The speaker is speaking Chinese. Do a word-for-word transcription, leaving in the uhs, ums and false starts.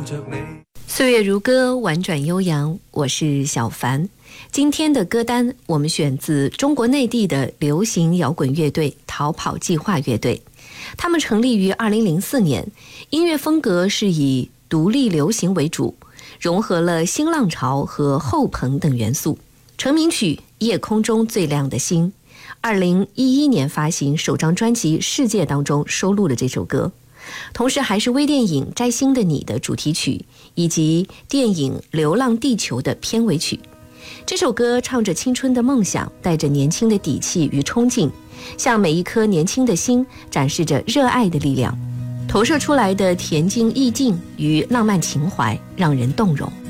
着你。 岁月如歌，婉转悠扬，我是小凡。今天的歌单我们选自中国内地的流行摇滚乐队逃跑计划乐队，他们成立于二零零四年，音乐风格是以独立流行为主，融合了新浪潮和后朋等元素。成名曲《夜空中最亮的星》，二零一一年发行首张专辑《世界》当中收录了这首歌，同时还是微电影《摘星的你》的主题曲，以及电影《流浪地球》的片尾曲。这首歌唱着青春的梦想，带着年轻的底气与冲劲，向每一颗年轻的心展示着热爱的力量，投射出来的恬静意境与浪漫情怀让人动容。